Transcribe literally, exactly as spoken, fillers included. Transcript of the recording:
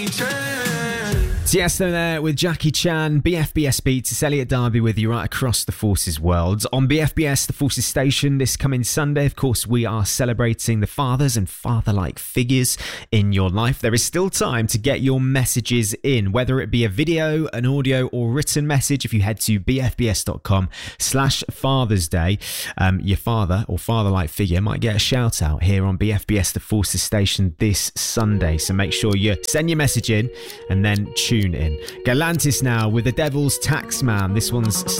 Tiesto there with Jackie Chan, B F B S Beats. It's Elliot Darby with you right across the Forces world. On B F B S, the Forces station, this coming Sunday, of course, we are celebrating the fathers and father-like figures in your life. There is still time to get your messages in, whether it be a video, an audio, or written message. If you head to bfbs.com slash Father's Day, um, your father or father-like figure might get a shout out here on B F B S, the Forces station, this Sunday. So make sure you send your message in and then tune in. Galantis now with the Devil's Taxman. This one's